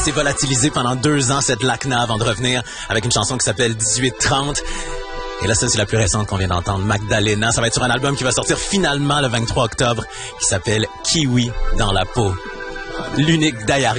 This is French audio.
été volatilisé pendant 2 ans, cette Lacna, avant de revenir avec une chanson qui s'appelle 1830. Et là, ça, c'est la plus récente qu'on vient d'entendre, Magdalena. Ça va être sur un album qui va sortir finalement le 23 octobre, qui s'appelle Kiwi dans la peau. L'unique Dayari.